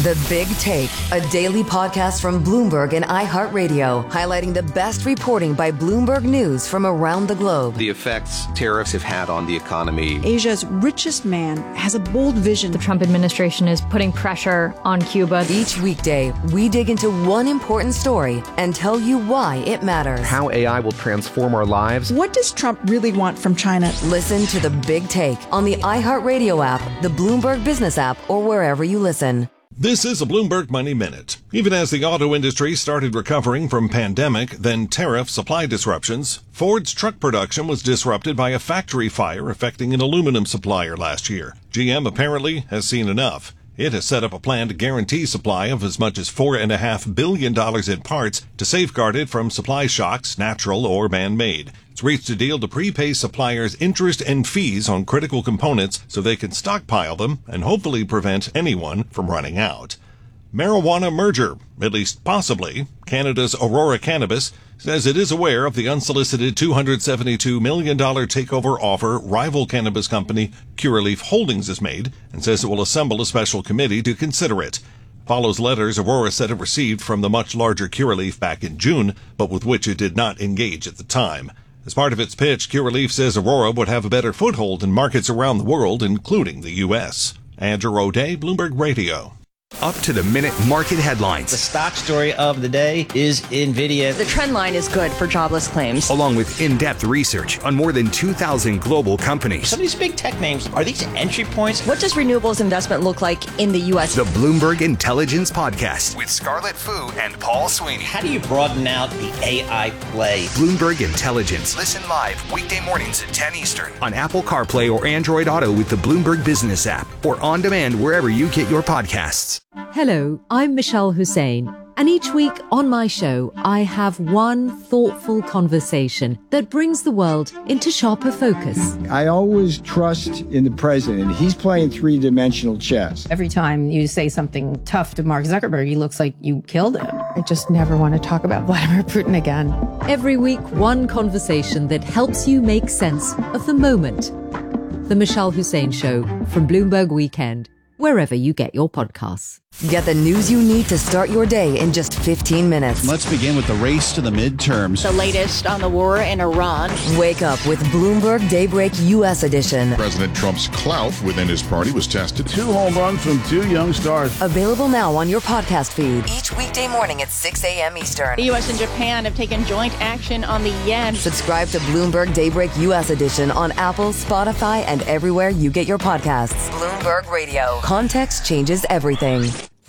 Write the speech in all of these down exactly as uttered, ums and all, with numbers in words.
The Big Take, a daily podcast from Bloomberg and iHeartRadio, highlighting the best reporting by Bloomberg News from around the globe. The effects tariffs have had on the economy. Asia's richest man has a bold vision. The Trump administration is putting pressure on Cuba. Each weekday, we dig into one important story and tell you why it matters. How A I will transform our lives. What does Trump really want from China? Listen to The Big Take on the iHeartRadio app, the Bloomberg Business app, or wherever you listen. This is a Bloomberg Money Minute. Even as the auto industry started recovering from pandemic, then tariff supply disruptions, Ford's truck production was disrupted by a factory fire affecting an aluminum supplier last year. G M apparently has seen enough. It has set up a plan to guarantee supply of as much as four point five billion dollars in parts to safeguard it from supply shocks, natural or man-made. It's reached a deal to prepay suppliers interest and fees on critical components so they can stockpile them and hopefully prevent anyone from running out. Marijuana merger, at least possibly. Canada's Aurora Cannabis says it is aware of the unsolicited two hundred seventy-two million dollars takeover offer rival cannabis company Curaleaf Holdings has made and says it will assemble a special committee to consider it. Follows letters Aurora said it received from the much larger Curaleaf back in June, but with which it did not engage at the time. As part of its pitch, Curaleaf says Aurora would have a better foothold in markets around the world, including the U S. Andrew O'Day, Bloomberg Radio. Up to the minute market headlines. The stock story of the day is NVIDIA. The trend line is good for jobless claims. Along with in-depth research on more than two thousand global companies. Some of these big tech names, are these entry points? What does renewables investment look like in the U S? The Bloomberg Intelligence Podcast with Scarlett Fu and Paul Sweeney. How do you broaden out the A I play? Bloomberg Intelligence. Listen live weekday mornings at ten Eastern on Apple CarPlay or Android Auto with the Bloomberg Business app or on demand wherever you get your podcasts. Hello, I'm Michelle Hussein, and each week on my show, I have one thoughtful conversation that brings the world into sharper focus. I always trust in the president. He's playing three-dimensional chess. Every time you say something tough to Mark Zuckerberg, he looks like you killed him. I just never want to talk about Vladimir Putin again. Every week, one conversation that helps you make sense of the moment. The Michelle Hussein Show from Bloomberg Weekend, wherever you get your podcasts. Get the news you need to start your day in just fifteen minutes. Let's begin with the race to the midterms. The latest on the war in Iran. Wake up with Bloomberg Daybreak U S edition. President Trump's clout within his party was tested. Two home runs from two young stars. Available now on your podcast feed. Each weekday morning at six a.m. Eastern. The U S and Japan have taken joint action on the yen. Subscribe to Bloomberg Daybreak U S edition on Apple, Spotify, and everywhere you get your podcasts. Bloomberg Radio. Context changes everything.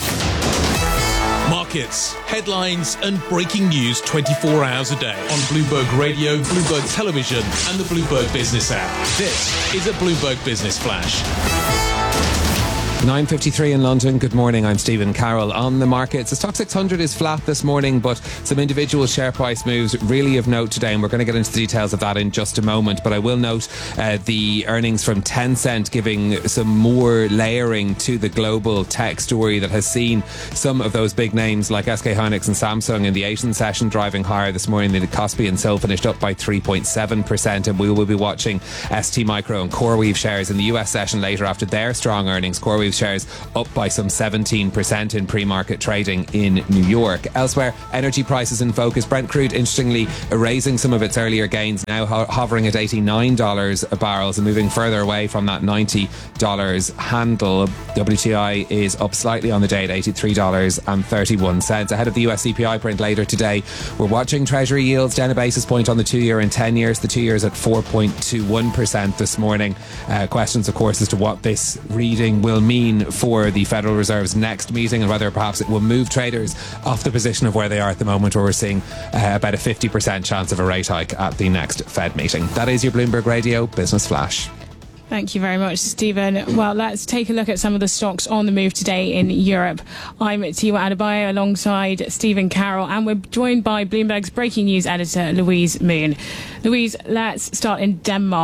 Markets, headlines, and breaking news twenty-four hours a day on Bloomberg Radio, Bloomberg Television, and the Bloomberg Business app. This is a Bloomberg Business Flash. nine fifty-three in London. Good morning. I'm Stephen Carroll. On the markets, the Stock six hundred is flat this morning, but some individual share price moves really of note today, and we're going to get into the details of that in just a moment. But I will note uh, the earnings from Tencent giving some more layering to the global tech story that has seen some of those big names like S K Hynix and Samsung in the Asian session driving higher this morning. The Kospi and S I L finished up by three point seven percent, and we will be watching S T Micro and CoreWeave shares in the U S session later after their strong earnings. CoreWeave shares up by some seventeen percent in pre-market trading in New York. Elsewhere, energy prices in focus. Brent crude, interestingly, erasing some of its earlier gains, now ho- hovering at eighty-nine dollars a barrel, so moving further away from that ninety dollars handle. W T I is up slightly on the day at eighty-three dollars and thirty-one cents. Ahead of the U S C P I print later today, we're watching Treasury yields down a basis point on the two-year and ten years. The two-year's at four point two one percent this morning. Uh, questions, of course, as to what this reading will mean for the Federal Reserve's next meeting and whether perhaps it will move traders off the position of where they are at the moment, where we're seeing uh, about a fifty percent chance of a rate hike at the next Fed meeting. That is your Bloomberg Radio Business Flash. Thank you very much, Stephen. Well, let's take a look at some of the stocks on the move today in Europe. I'm Tiwa Adebayo alongside Stephen Carroll, and we're joined by Bloomberg's breaking news editor, Louise Moon. Louise, let's start in Denmark.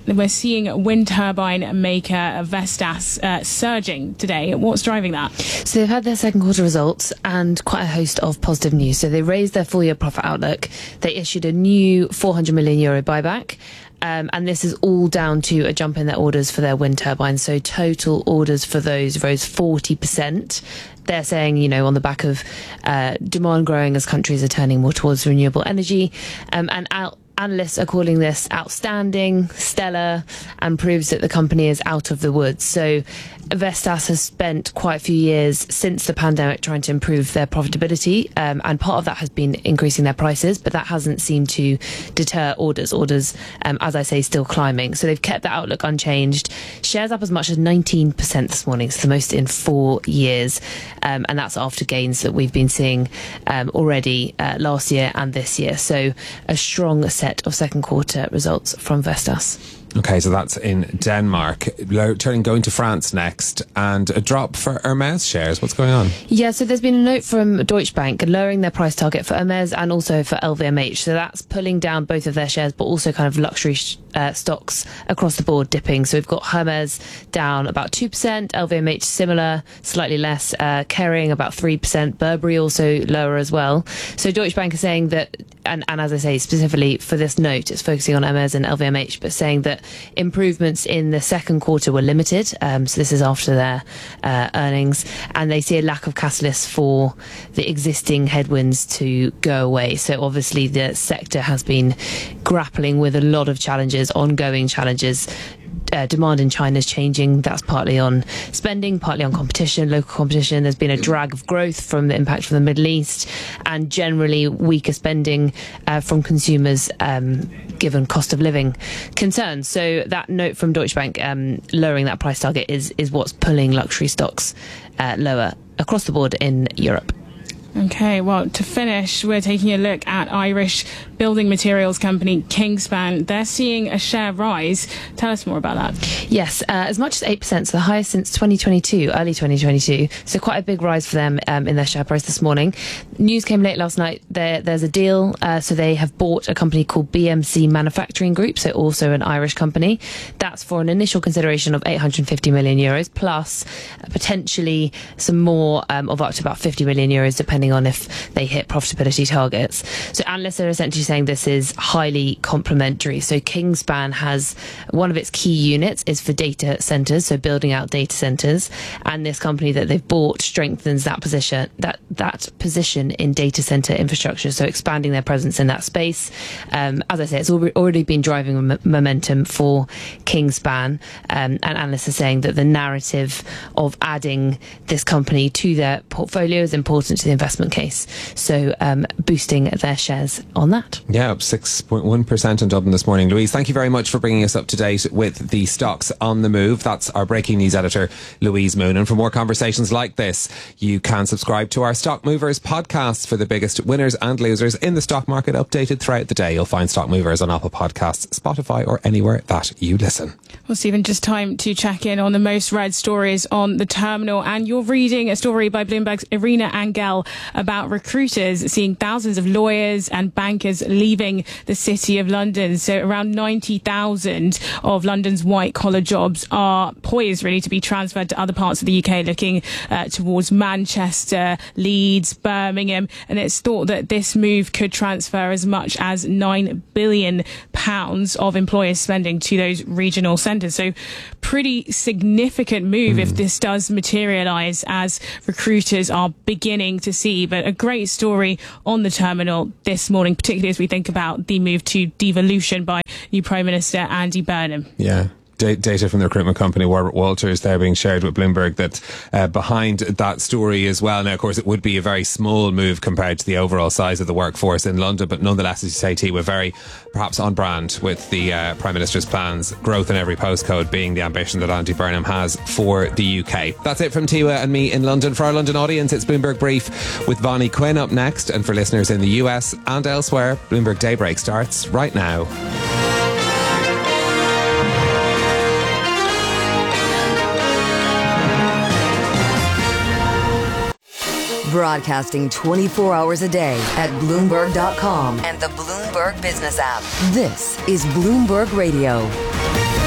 we're seeing wind turbine maker Vestas uh, surging today. What's driving that? So they've had their second quarter results and quite a host of positive news. So they raised their full year profit outlook. They issued a new four hundred million euro buyback. Um, and this is all down to a jump in their orders for their wind turbines. So total orders for those rose forty percent. They're saying, you know, on the back of uh, demand growing as countries are turning more towards renewable energy. Um, and out. Analysts are calling this outstanding, stellar, and proves that the company is out of the woods. So Vestas has spent quite a few years since the pandemic trying to improve their profitability, um, and part of that has been increasing their prices, but that hasn't seemed to deter orders. Orders, um, as I say, still climbing. So they've kept the outlook unchanged. Shares up as much as nineteen percent this morning. It's the most in four years, um, and that's after gains that we've been seeing um, already uh, last year and this year. So a strong set of second quarter results from Vestas. Okay, so that's in Denmark. Turning, going to France next, and a drop for Hermès shares. What's going on? Yeah, so there's been a note from Deutsche Bank lowering their price target for Hermès and also for L V M H. So that's pulling down both of their shares, but also kind of luxury uh, stocks across the board dipping. So we've got Hermès down about two percent, L V M H similar, slightly less, uh, Kering about three percent, Burberry also lower as well. So Deutsche Bank is saying that, and, and as I say, specifically for this note, it's focusing on Hermès and L V M H, but saying that improvements in the second quarter were limited. Um, so this is after their uh, earnings, and they see a lack of catalysts for the existing headwinds to go away. So obviously the sector has been grappling with a lot of challenges, ongoing challenges. Uh, demand in China is changing. That's partly on spending, partly on competition, local competition. There's been a drag of growth from the impact from the Middle East, and generally weaker spending uh, from consumers um, given cost of living concerns. So that note from Deutsche Bank um, lowering that price target is, is what's pulling luxury stocks uh, lower across the board in Europe. Okay, well, to finish, we're taking a look at Irish building materials company Kingspan. They're seeing a share rise. Tell us more about that. Yes, uh, as much as eight percent, so the highest since twenty twenty-two, early twenty twenty-two. So quite a big rise for them um, in their share price this morning. News came late last night. There, there's a deal. Uh, so they have bought a company called B M C Manufacturing Group, so also an Irish company. That's for an initial consideration of eight hundred fifty million euros, plus uh, potentially some more um, of up to about fifty million euros, depending on if they hit profitability targets. So analysts are essentially saying this is highly complementary. So Kingspan has one of its key units is for data centers, so building out data centers, and this company that they've bought strengthens that position that that position in data center infrastructure, so expanding their presence in that space. Um, as I say, it's already been driving m- momentum for Kingspan, um, and analysts are saying that the narrative of adding this company to their portfolio is important to the investment case, so um, boosting their shares on that. Yeah, up six point one percent in Dublin this morning. Louise, thank you very much for bringing us up to date with the stocks on the move. That's our breaking news editor, Louise Moon. And for more conversations like this, you can subscribe to our Stock Movers podcast for the biggest winners and losers in the stock market, updated throughout the day. You'll find Stock Movers on Apple Podcasts, Spotify, or anywhere that you listen. Well, Stephen, just time to check in on the most read stories on the terminal. And you're reading a story by Bloomberg's Irina Angel about recruiters seeing thousands of lawyers and bankers leaving the City of London. So around ninety thousand of London's white-collar jobs are poised really to be transferred to other parts of the U K, looking uh, towards Manchester, Leeds, Birmingham. And it's thought that this move could transfer as much as nine billion pounds of employers' spending to those regional centres. So pretty significant move mm. if this does materialise, as recruiters are beginning to see. But a great story on the terminal this morning, particularly as we think about the move to devolution by new Prime Minister Andy Burnham. Yeah. Data from the recruitment company Warburg Walters there being shared with Bloomberg that uh, behind that story as well. Now, of course, it would be a very small move compared to the overall size of the workforce in London, but nonetheless, as you say, T, we're very perhaps on brand with the uh, Prime Minister's plans, growth in every postcode being the ambition that Andy Burnham has for the U K. That's it from Tiwa and me in London. For our London audience, it's Bloomberg Brief with Vonnie Quinn up next, and for listeners in the U S and elsewhere, Bloomberg Daybreak starts right now. Broadcasting twenty-four hours a day at Bloomberg dot com and the Bloomberg Business app. This is Bloomberg Radio.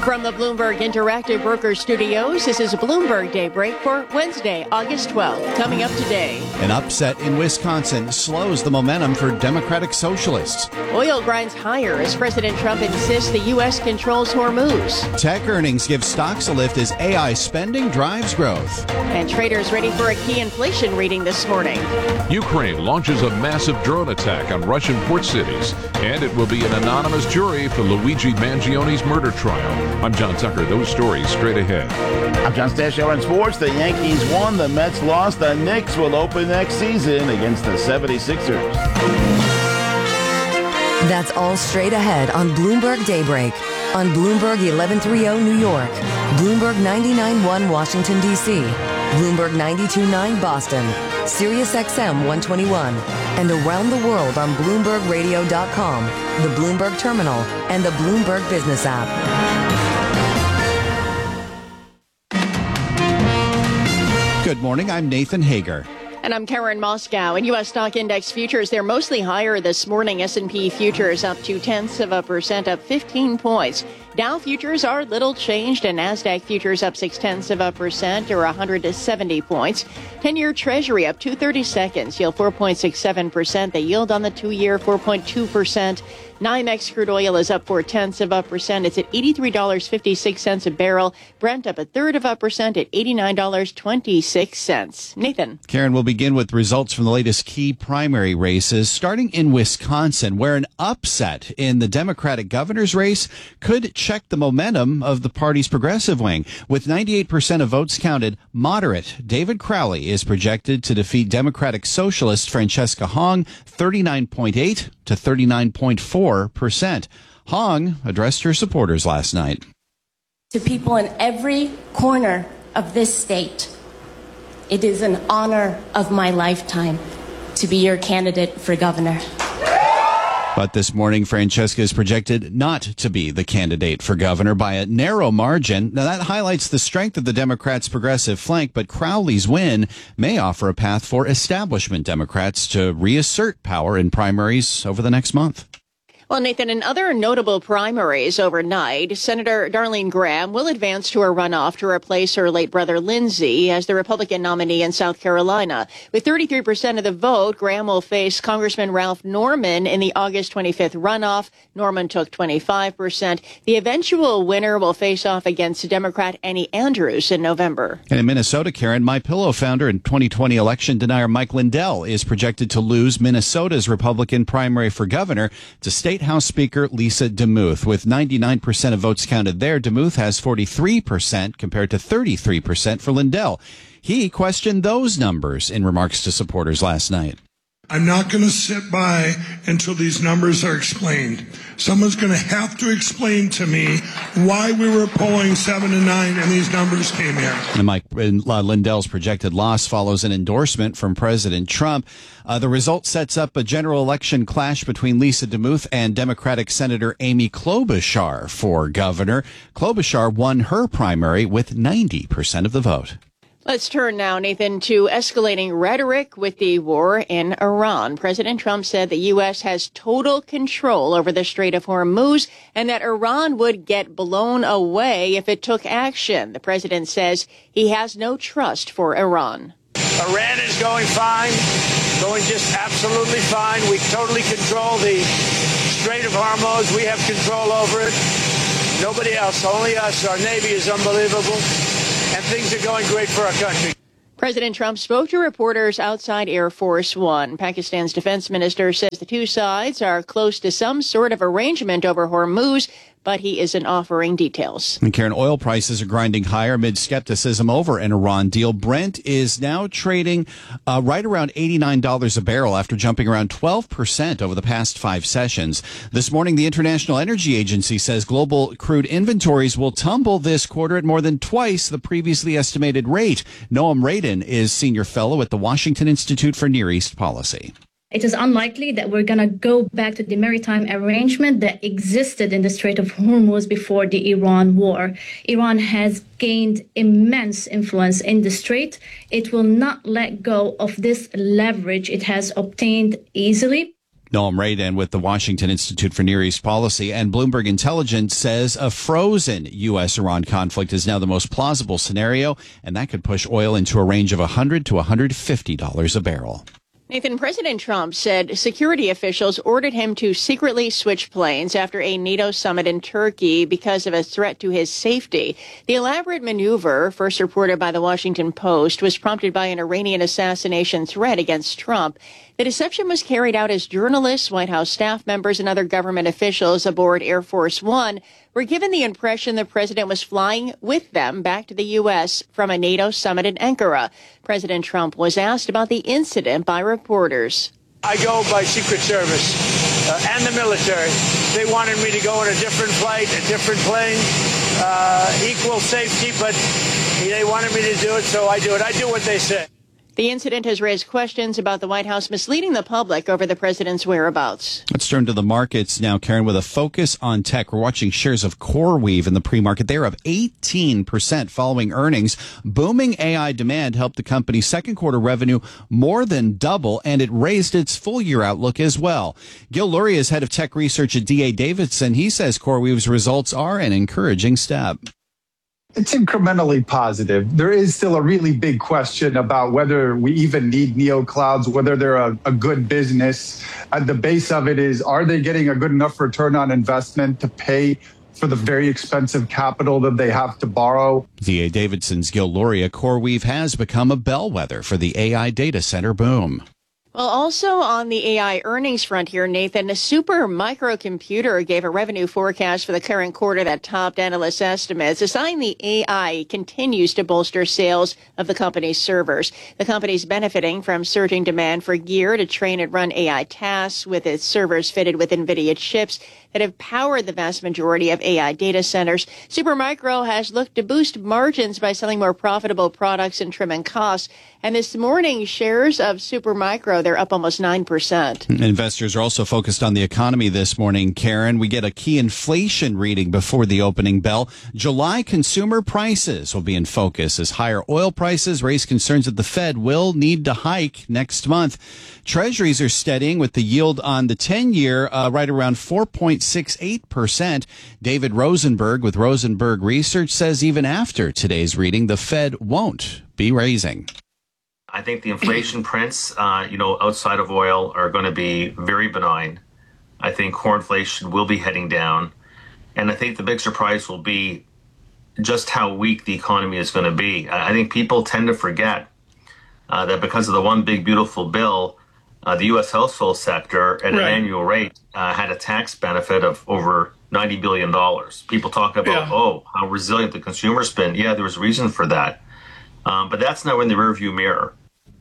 From the Bloomberg Interactive Brokers Studios, this is Bloomberg Daybreak for Wednesday, August twelfth. Coming up today. An upset in Wisconsin slows the momentum for Democratic Socialists. Oil grinds higher as President Trump insists the U S controls Hormuz. Tech earnings give stocks a lift as A I spending drives growth. And traders ready for a key inflation reading this morning. Ukraine launches a massive drone attack on Russian port cities, and it will be an anonymous jury for Luigi Mangioni's murder trial. I'm John Tucker. Those stories straight ahead. I'm John Stashower in sports. The Yankees won, the Mets lost. The Knicks will open next season against the seventy-sixers. That's all straight ahead on Bloomberg Daybreak. On Bloomberg eleven thirty New York, Bloomberg ninety-nine point one Washington, D C, Bloomberg ninety-two point nine Boston, Sirius X M one twenty-one, and around the world on Bloomberg Radio dot com, the Bloomberg Terminal, and the Bloomberg Business app. Good morning, I'm Nathan Hager. And I'm Karen Moscow. In U S stock index futures, they're mostly higher this morning. S and P futures up two tenths of a percent, up fifteen points. Dow futures are little changed, and NASDAQ futures up six tenths of a percent, or one hundred seventy points. ten-year Treasury up two thirty-seconds, yield four point six seven percent. The yield on the two-year four point two percent. NYMEX crude oil is up four tenths of a percent. It's at eighty-three dollars and fifty-six cents a barrel. Brent up a third of a percent at eighty-nine dollars and twenty-six cents. Nathan. Karen, we'll begin with results from the latest key primary races, starting in Wisconsin, where an upset in the Democratic governor's race could check the momentum of the party's progressive wing. With ninety-eight percent of votes counted, moderate David Crowley is projected to defeat Democratic Socialist Francesca Hong thirty-nine point eight to thirty-nine point four percent. Hong addressed her supporters last night. To people in every corner of this state, it is an honor of my lifetime to be your candidate for governor. But this morning, Francesca is projected not to be the candidate for governor by a narrow margin. Now, that highlights the strength of the Democrats' progressive flank, but Crowley's win may offer a path for establishment Democrats to reassert power in primaries over the next month. Well, Nathan, in other notable primaries overnight, Senator Darlene Graham will advance to a runoff to replace her late brother Lindsey as the Republican nominee in South Carolina. With thirty-three percent of the vote, Graham will face Congressman Ralph Norman in the August twenty-fifth runoff. Norman took twenty-five percent. The eventual winner will face off against Democrat Annie Andrews in November. And in Minnesota, Karen, MyPillow founder and twenty twenty election denier Mike Lindell is projected to lose Minnesota's Republican primary for governor to State House Speaker Lisa DeMuth. With ninety-nine percent of votes counted there, DeMuth has forty-three percent compared to thirty-three percent for Lindell. He questioned those numbers in remarks to supporters last night. I'm not going to sit by until these numbers are explained. Someone's going to have to explain to me why we were polling seven to nine and these numbers came in. And Mike uh, Lindell's projected loss follows an endorsement from President Trump. Uh, the result sets up a general election clash between Lisa DeMuth and Democratic Senator Amy Klobuchar for governor. Klobuchar won her primary with ninety percent of the vote. Let's turn now, Nathan, to escalating rhetoric with the war in Iran. President Trump said the U S has total control over the Strait of Hormuz and that Iran would get blown away if it took action. The president says he has no trust for Iran. Iran is going fine, going just absolutely fine. We totally control the Strait of Hormuz. We have control over it. Nobody else, only us. Our Navy is unbelievable. And things are going great for our country. President Trump spoke to reporters outside Air Force One. Pakistan's defense minister says the two sides are close to some sort of arrangement over Hormuz, but he isn't offering details. And Karen, oil prices are grinding higher amid skepticism over an Iran deal. Brent is now trading uh, right around eighty-nine dollars a barrel after jumping around twelve percent over the past five sessions. This morning, the International Energy Agency says global crude inventories will tumble this quarter at more than twice the previously estimated rate. Noam Radin is senior fellow at the Washington Institute for Near East Policy. It is unlikely that we're going to go back to the maritime arrangement that existed in the Strait of Hormuz before the Iran war. Iran has gained immense influence in the strait. It will not let go of this leverage it has obtained easily. Noam Raydan with the Washington Institute for Near East Policy, and Bloomberg Intelligence says a frozen U S Iran conflict is now the most plausible scenario, and that could push oil into a range of one hundred to one hundred fifty dollars a barrel. Nathan, President Trump said security officials ordered him to secretly switch planes after a NATO summit in Turkey because of a threat to his safety. The elaborate maneuver, first reported by the Washington Post, was prompted by an Iranian assassination threat against Trump. The deception was carried out as journalists, White House staff members, and other government officials aboard Air Force One were given the impression the president was flying with them back to the U S from a NATO summit in Ankara. President Trump was asked about the incident by reporters. I go by Secret Service uh, and the military. They wanted me to go on a different flight, a different plane, uh, equal safety, but they wanted me to do it, so I do it. I do what they say. The incident has raised questions about the White House misleading the public over the president's whereabouts. Let's turn to the markets now, Karen, with a focus on tech. We're watching shares of CoreWeave in the pre-market. They're up eighteen percent following earnings. Booming A I demand helped the company's second quarter revenue more than double, and it raised its full-year outlook as well. Gil Luria is head of tech research at D A Davidson. He says CoreWeave's results are an encouraging step. It's incrementally positive. There is still a really big question about whether we even need neoclouds, whether they're a, a good business. At the base of it is, are they getting a good enough return on investment to pay for the very expensive capital that they have to borrow? D A Davidson's Gil Luria. CoreWeave has become a bellwether for the A I data center boom. Well, also on the A I earnings front here, Nathan, a Super Microcomputer gave a revenue forecast for the current quarter that topped analyst estimates, a sign the A I continues to bolster sales of the company's servers. The company's benefiting from surging demand for gear to train and run A I tasks, with its servers fitted with NVIDIA chips that have powered the vast majority of A I data centers. Supermicro has looked to boost margins by selling more profitable products and trimming costs. And this morning, shares of Supermicro, they're up almost nine percent. Investors are also focused on the economy this morning, Karen. We get a key inflation reading before the opening bell. July consumer prices will be in focus as higher oil prices raise concerns that the Fed will need to hike next month. Treasuries are steadying with the yield on the ten-year uh, right around four point six eight percent. David Rosenberg with Rosenberg Research says even after today's reading, the Fed won't be raising. I think the inflation prints, uh, you know, outside of oil are going to be very benign. I think core inflation will be heading down. And I think the big surprise will be just how weak the economy is going to be. I think people tend to forget uh, that because of the one big beautiful bill, uh, the U S household sector at right. an annual rate uh, had a tax benefit of over ninety billion dollars. People talk about, yeah. oh, how resilient the consumer's been. Yeah, there was reason for that. Um, but that's now in the rearview mirror.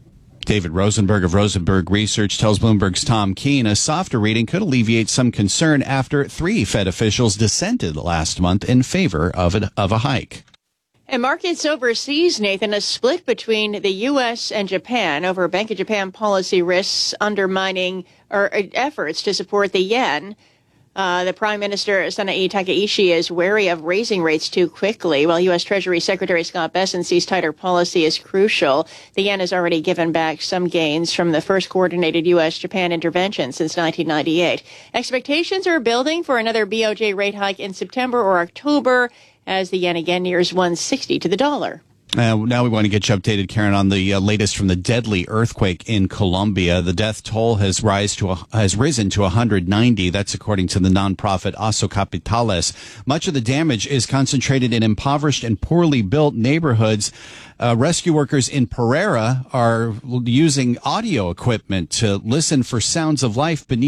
David Rosenberg of Rosenberg Research tells Bloomberg's Tom Keene a softer reading could alleviate some concern after three Fed officials dissented last month in favor of a, of a hike. And markets overseas, Nathan, a split between the U S and Japan over Bank of Japan policy risks undermining or efforts to support the yen. Uh, the Prime Minister, Sanae Takaichi, is wary of raising rates too quickly, while U S Treasury Secretary Scott Bessent sees tighter policy as crucial. The yen has already given back some gains from the first coordinated U S Japan intervention since nineteen ninety-eight. Expectations are building for another B O J rate hike in September or October as the yen again nears one sixty to the dollar. Uh, now we want to get you updated, Karen, on the uh, latest from the deadly earthquake in Colombia. The death toll has rise to a, has risen to one hundred ninety. That's according to the nonprofit Oso Capitales. Much of the damage is concentrated in impoverished and poorly built neighborhoods. Uh, rescue workers in Pereira are using audio equipment to listen for sounds of life beneath